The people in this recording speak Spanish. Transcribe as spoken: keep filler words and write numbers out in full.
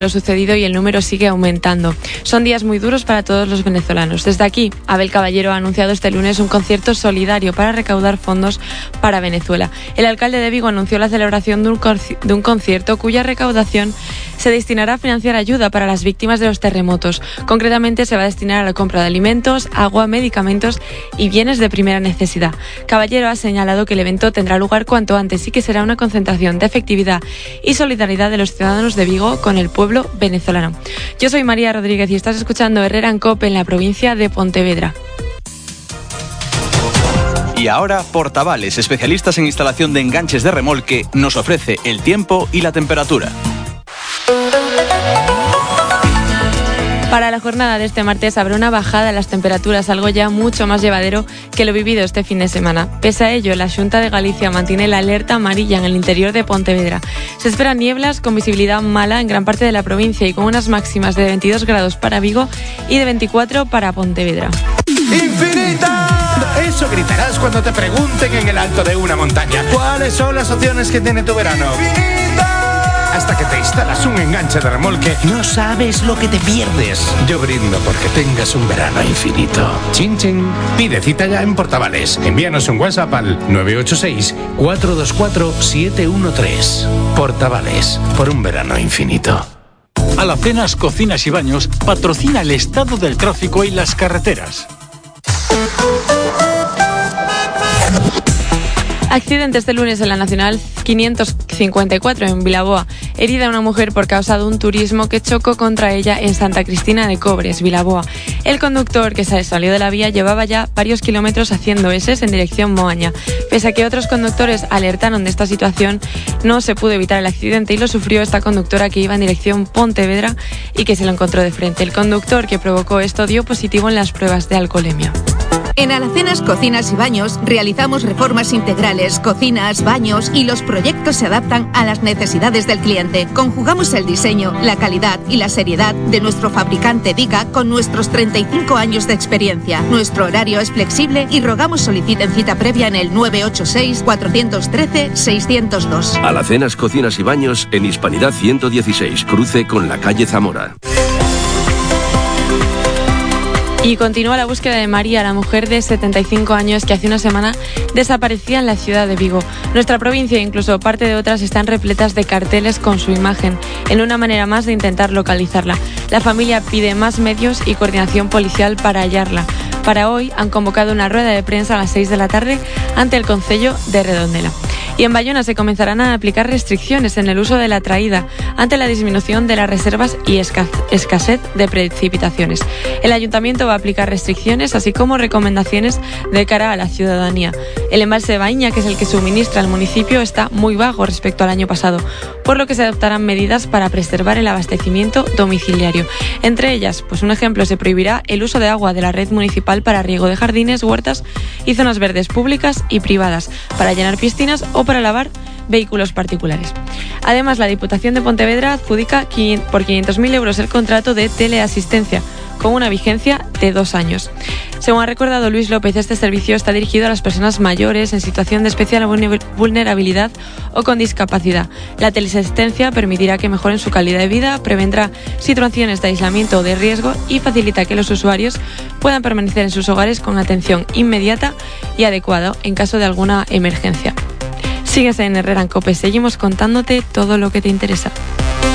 lo sucedido y el número sigue aumentando. Son días muy duros para todos los venezolanos. Desde aquí, Abel Caballero ha anunciado este lunes un concierto solidario para recaudar fondos para Venezuela. El alcalde de Vigo anunció la celebración de un, de un concierto cuya recaudación se destinará a financiar ayuda para las víctimas de los terremotos. Concretamente, se va a destinar a la compra de alimentos, agua, medicamentos y bienes de primera necesidad. Caballero ha señalado que el evento tendrá lugar cuanto antes y que será una concentración de efectividad y solidaridad de los ciudadanos de Vigo con el pueblo venezolano. Yo soy María Rodríguez y estás escuchando Herrera en COPE en la provincia de Pontevedra. Y ahora, Portavales, especialistas en instalación de enganches de remolque, nos ofrece el tiempo y la temperatura. Para la jornada de este martes habrá una bajada en las temperaturas, algo ya mucho más llevadero que lo vivido este fin de semana. Pese a ello, la Xunta de Galicia mantiene la alerta amarilla en el interior de Pontevedra. Se esperan nieblas con visibilidad mala en gran parte de la provincia y con unas máximas de veintidós grados para Vigo y de veinticuatro para Pontevedra. ¡Infinita! Eso gritarás cuando te pregunten en el alto de una montaña. ¿Cuáles son las opciones que tiene tu verano? ¡Infinita! Hasta que te instalas un enganche de remolque, no sabes lo que te pierdes. Yo brindo porque tengas un verano infinito. Chin chin. Pide cita ya en Portavales. Envíanos un WhatsApp al nueve ocho seis, cuatro dos cuatro, siete uno tres. Portavales, por un verano infinito. Alacenas Cocinas y Baños patrocina el estado del tráfico y las carreteras. Accidente este lunes en la Nacional quinientos cincuenta y cuatro en Vilaboa. Herida una mujer por causa de un turismo que chocó contra ella en Santa Cristina de Cobres, Vilaboa. El conductor, que se salió de la vía, llevaba ya varios kilómetros haciendo eses en dirección Moaña. Pese a que otros conductores alertaron de esta situación, no se pudo evitar el accidente y lo sufrió esta conductora que iba en dirección Pontevedra y que se lo encontró de frente. El conductor que provocó esto dio positivo en las pruebas de alcoholemia. En Alacenas Cocinas y Baños realizamos reformas integrales, cocinas, baños y los proyectos se adaptan a las necesidades del cliente. Conjugamos el diseño, la calidad y la seriedad de nuestro fabricante Diga con nuestros treinta y cinco años de experiencia. Nuestro horario es flexible y rogamos soliciten cita previa en el nueve ocho seis, cuatro uno tres, seis cero dos. Alacenas Cocinas y Baños en Hispanidad ciento dieciséis, cruce con la calle Zamora. Y continúa la búsqueda de María, la mujer de setenta y cinco años que hace una semana desaparecía en la ciudad de Vigo. Nuestra provincia e incluso parte de otras están repletas de carteles con su imagen, en una manera más de intentar localizarla. La familia pide más medios y coordinación policial para hallarla. Para hoy han convocado una rueda de prensa a las seis de la tarde ante el concello de Redondela. Y en Bayona se comenzarán a aplicar restricciones en el uso de la traída ante la disminución de las reservas y escasez de precipitaciones. El ayuntamiento va a aplicar restricciones así como recomendaciones de cara a la ciudadanía. El embalse de Baíña, que es el que suministra al municipio, está muy bajo respecto al año pasado, por lo que se adoptarán medidas para preservar el abastecimiento domiciliario. Entre ellas, pues un ejemplo, se prohibirá el uso de agua de la red municipal para riego de jardines, huertas y zonas verdes públicas y privadas, para llenar piscinas o para lavar vehículos particulares. Además, la Diputación de Pontevedra adjudica por quinientos mil euros el contrato de teleasistencia, con una vigencia de dos años. Según ha recordado Luis López, este servicio está dirigido a las personas mayores en situación de especial vulnerabilidad o con discapacidad. La teleasistencia permitirá que mejoren su calidad de vida, prevendrá situaciones de aislamiento o de riesgo y facilita que los usuarios puedan permanecer en sus hogares con atención inmediata y adecuada en caso de alguna emergencia. Síguese en Herrera en COPE, seguimos contándote todo lo que te interesa.